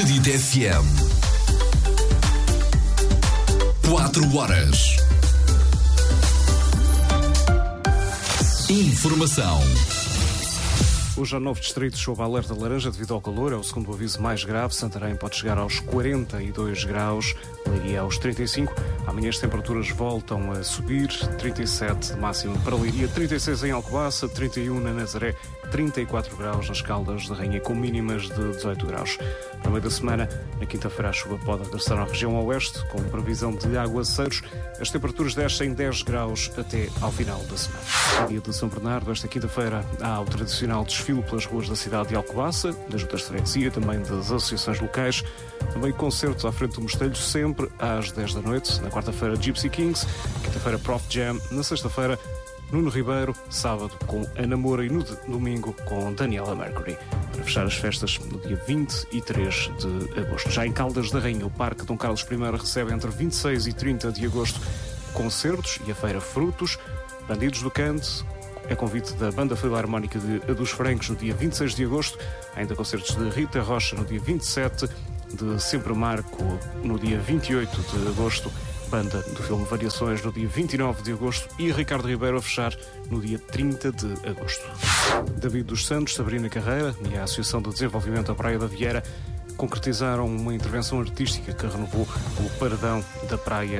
Benedito FM. 4 horas. Informação. Hoje há 9 distritos sob alerta laranja devido ao calor. É o segundo aviso mais grave. Santarém pode chegar aos 42 graus, Leiria aos 35. Amanhã as temperaturas voltam a subir. 37 de máximo para Leiria, 36 em Alcobaça, 31 na Nazaré, 34 graus nas Caldas da Rainha, com mínimas de 18 graus. No meio da semana, na quinta-feira, a chuva pode regressar à região oeste, com previsão de aguaceiros. As temperaturas descem 10 graus até ao final da semana. No dia de São Bernardo, esta quinta-feira, há o tradicional desfile pelas ruas da cidade de Alcobaça, das juntas de freguesia, também das associações locais. Também concertos à frente do Mosteiro, sempre às 10 da noite. Na quarta-feira, Gypsy Kings. Quinta-feira, Prof Jam. Na sexta-feira, Nuno Ribeiro. Sábado, com Ana Moura. E no domingo, com Daniela Mercury. Para fechar as festas, no dia 23 de agosto. Já em Caldas da Rainha, o Parque Dom Carlos I recebe entre 26 e 30 de agosto concertos e a Feira Frutos. Bandidos do Canto. É convite da Banda Filarmónica dos Francos no dia 26 de agosto. Ainda concertos de Rita Rocha no dia 27, de Sempre Marco no dia 28 de agosto, banda do filme Variações no dia 29 de agosto e Ricardo Ribeiro a fechar no dia 30 de agosto. David dos Santos, Sabrina Carreira e a Associação de Desenvolvimento da Praia da Vieira concretizaram uma intervenção artística que renovou o paredão da praia